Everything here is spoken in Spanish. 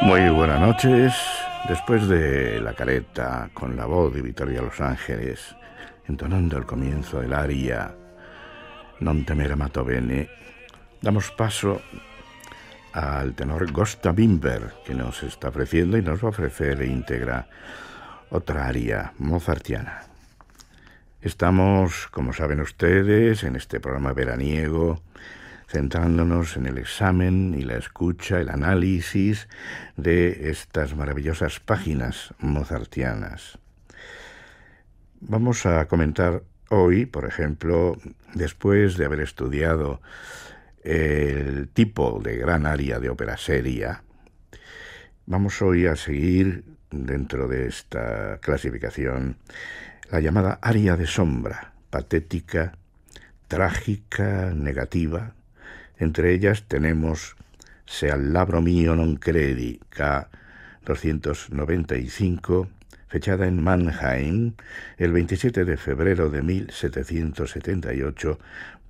Muy buenas noches. Después de la careta con la voz de Victoria Los Ángeles, entonando el comienzo del aria Non temere amato bene, damos paso al tenor Gösta Wimber, que nos está ofreciendo y nos va a ofrecer íntegra otra aria mozartiana. Estamos, como saben ustedes, en este programa veraniego, centrándonos en el examen y la escucha, el análisis de estas maravillosas páginas mozartianas. Vamos a comentar hoy, por ejemplo, después de haber estudiado el tipo de gran aria de ópera seria, vamos hoy a seguir dentro de esta clasificación la llamada aria de sombra, patética, trágica, negativa. Entre ellas tenemos Se al labro mio non credi, K. 295, fechada en Mannheim el 27 de febrero de 1778